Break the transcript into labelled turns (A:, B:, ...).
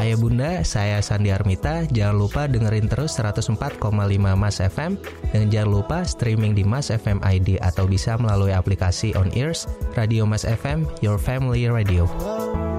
A: Ayah Bunda, saya Sandi Armita. Jangan lupa dengerin terus 104,5 Mas FM. Dan jangan lupa streaming di Mas FM ID atau bisa melalui aplikasi On Ears, Radio Mas FM, Your Family Radio.